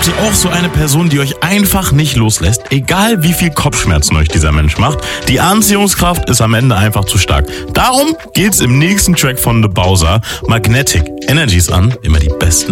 Habt ihr auch so eine Person, die euch einfach nicht loslässt? Egal wie viel Kopfschmerzen euch dieser Mensch macht, die Anziehungskraft ist am Ende einfach zu stark. Darum geht's im nächsten Track von The Bowser. Magnetic. Energies an, immer die besten